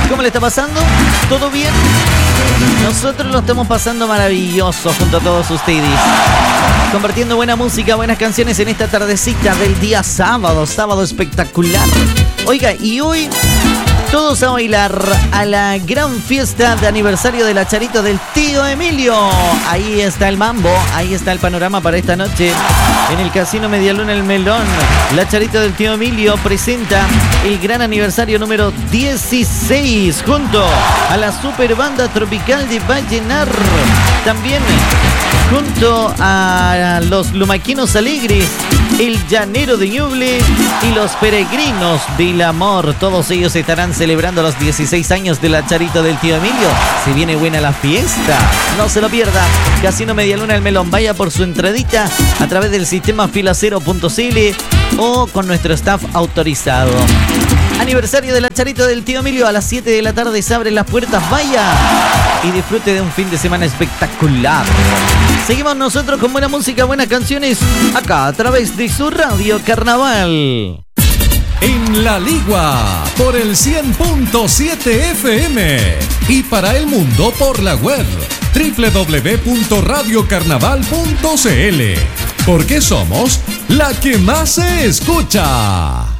¿Cómo le está pasando? ¿Todo bien? Nosotros lo estamos pasando maravilloso junto a todos ustedes. Compartiendo buena música, buenas canciones en esta tardecita del día sábado. Sábado espectacular. Oiga, y hoy todos a bailar a la gran fiesta de aniversario de la Charito del tío Emilio. Ahí está el mambo, ahí está el panorama para esta noche. En el Casino Medialuna El Melón, la Charito del tío Emilio presenta el gran aniversario número 16 junto a la super banda tropical de Vallenar. También junto a los Lumaquinos Alegres, el Llanero de Ñuble y los Peregrinos del Amor. Todos ellos estarán celebrando los 16 años de la Charito del tío Emilio. Se viene buena la fiesta, no se lo pierda. Casino Medialuna El Melón, vaya por su entradita a través del sistema filacero.cl o con nuestro staff autorizado. Aniversario de la Charito del tío Emilio, a las 7 de la tarde se abren las puertas, vaya y disfrute de un fin de semana espectacular. Seguimos nosotros con buena música, buenas canciones, acá a través de su radio Carnaval. En La Ligua, por el 100.7 FM y para el mundo por la web www.radiocarnaval.cl, porque somos la que más se escucha.